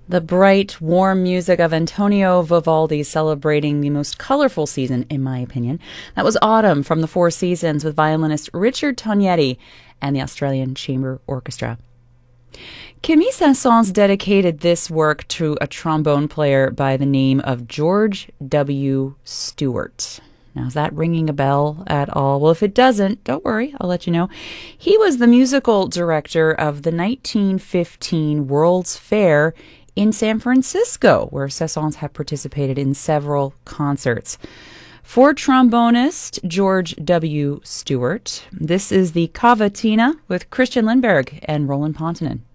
The bright, warm music of Antonio Vivaldi celebrating the most colorful season, in my opinion. That was Autumn from the Four Seasons with violinist Richard Tognetti and the Australian Chamber Orchestra. Camille Saint-Saëns dedicated this work to a trombone player by the name of George W. Stewart. Now, is that ringing a bell at all? Well, if it doesn't, don't worry, I'll let you know. He was the musical director of the 1915 World's Fair in San Francisco, where Saint-Saëns had participated in several concerts. For trombonist George W. Stewart, this is the Cavatina with Christian Lindberg and Roland Pontonen.